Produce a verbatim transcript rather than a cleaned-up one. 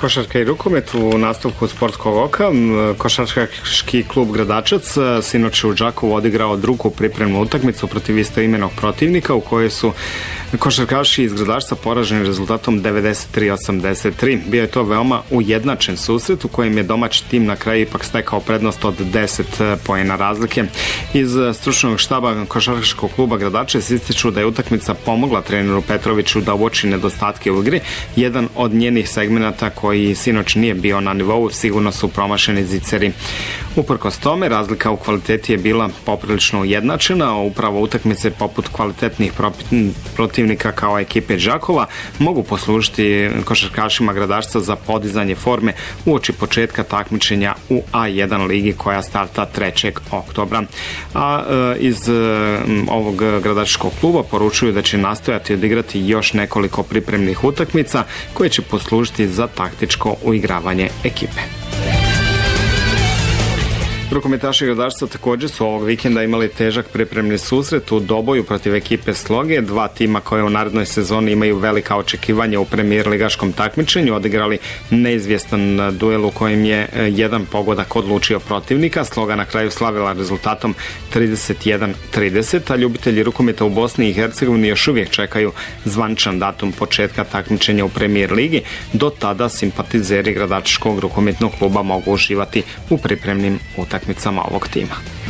Košarka i rukomet u nastavku sportskog oka. Košarkaški klub Gradačac sinoć u Đakovu odigrao drugu pripremnu utakmicu protiv istoimenog protivnika u kojoj su košarkaši iz Gradačca poraženi rezultatom devedeset tri osamdeset tri. Bio je to veoma ujednačen susret u kojem je domaći tim na kraju ipak stekao prednost od deset poena razlike. Iz stručnog štaba košarkaškog kluba Gradačac ističu da je utakmica pomogla treneru Petroviću da uoči nedostatke u igri. Jedan od njenih segmenata koji sinoć nije bio na nivou sigurno su promašeni ziceri. Uprkos tome, razlika u kvaliteti je bila poprilično ujednačena, a upravo utakmice poput kvalitetnih protivnika kao ekipe Đakova mogu poslužiti košarkašima Gradačca za podizanje forme uoči početka takmičenja u A jedan ligi koja starta trećeg oktobra. A e, iz e, ovog gradačkog kluba poručuju da će nastojati odigrati još nekoliko pripremnih utakmica koje će poslužiti za taktičko uigravanje ekipe. Rukometaši Gradačca također su ovog vikenda imali težak pripremni susret u Doboju protiv ekipe Sloge. Dva tima koje u narednoj sezoni imaju velika očekivanja u premijer ligaškom takmičenju odigrali neizvjestan duel u kojem je jedan pogodak odlučio protivnika. Sloga na kraju slavila rezultatom trideset jedan trideset, a ljubitelji rukometa u Bosni i Hercegovini još uvijek čekaju zvančan datum početka takmičenja u premijer ligi. Do tada simpatizeri Gradačkog rukometnog kluba mogu uživati u pripremnim utakmicama ovog tima.